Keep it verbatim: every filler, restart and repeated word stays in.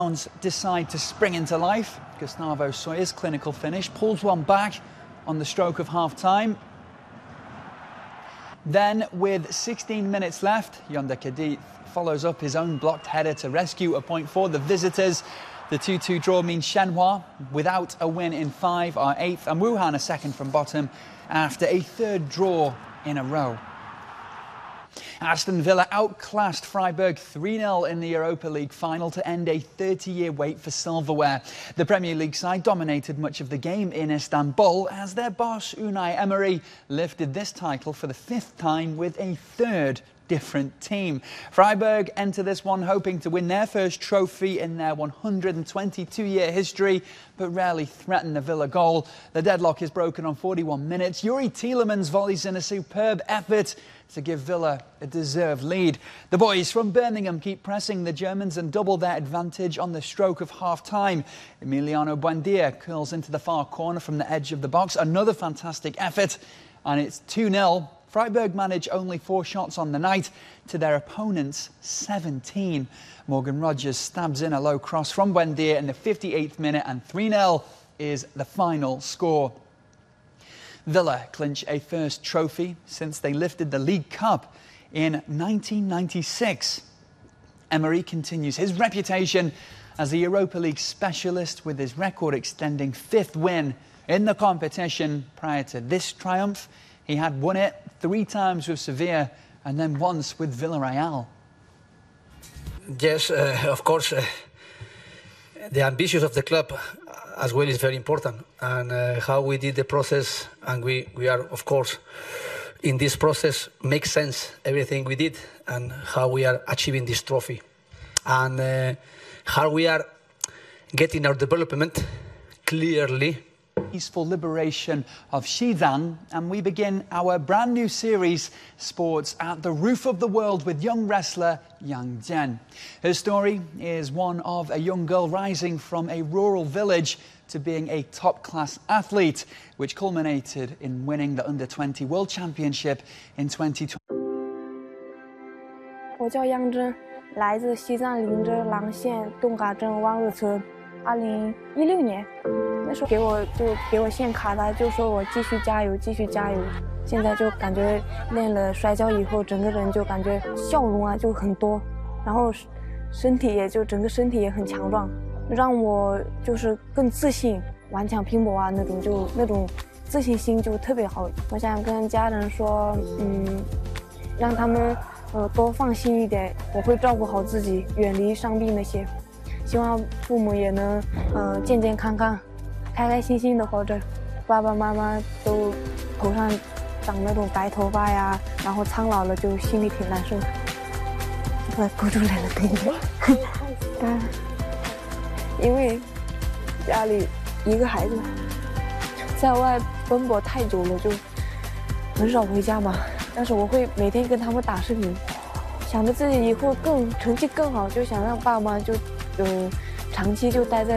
decide to spring into life. Gustavo Sawyer's clinical finish pulls one back on the stroke of half-time. Then, with sixteen minutes left, Yonder Khadid follows up his own blocked header to rescue a point for the visitors. The two two draw means Shenhua, without a win in five, are eighth, and Wuhan a second from bottom after a third draw in a row. Aston Villa outclassed Freiburg three nil in the Europa League final to end a thirty-year wait for silverware. The Premier League side dominated much of the game in Istanbul as their boss Unai Emery lifted this title for the fifth time with a third different team. Freiburg enter this one hoping to win their first trophy in their one hundred twenty-two year history, but rarely threaten the Villa goal. The deadlock is broken on forty-one minutes. Yuri Tielemans volleys in a superb effort to give Villa a deserved lead. The boys from Birmingham keep pressing the Germans and double their advantage on the stroke of half-time. Emiliano Buendia curls into the far corner from the edge of the box. Another fantastic effort, and it's two nil. Freiburg manage only four shots on the night to their opponent's seventeen. Morgan Rogers stabs in a low cross from Buendia in the fifty-eighth minute, and three nil is the final score. Villa clinch a first trophy since they lifted the League Cup in nineteen ninety-six. Emery continues his reputation as the Europa League specialist with his record extending fifth win in the competition. Prior to this triumph, he had won it three times with Sevilla and then once with Villarreal. Yes, uh, of course, uh, the ambitions of the club as well is very important, and uh, how we did the process, and we, we are, of course, in this process, makes sense, everything we did, and how we are achieving this trophy, and uh, how we are getting our development clearly. Peaceful liberation of Xizang, and we begin our brand new series, Sports at the Roof of the World, with young wrestler Yang Jian. Her story is one of a young girl rising from a rural village to being a top-class athlete, which culminated in winning the under twenty World Championship in twenty twenty. 我叫杨真，来自西藏林芝郎县东嘎镇望日村。二零一六年。 那时候给我就给我献卡了，就说我继续加油，继续加油。现在就感觉练了摔跤以后，整个人就感觉笑容啊就很多，然后身体也就整个身体也很强壮，让我就是更自信，顽强拼搏啊那种就那种自信心就特别好。我想跟家人说，嗯，让他们呃多放心一点，我会照顾好自己，远离伤病那些。希望父母也能呃健健康康。 开开心心的活着，爸爸妈妈都头上长那种白头发呀，然后苍老了就心里挺难受的。我哭出来了，对对。因为家里一个孩子在外奔波太久了，就很少回家嘛。但是我会每天跟他们打视频，想着自己以后更成绩更好，就想让爸妈就嗯长期就待在。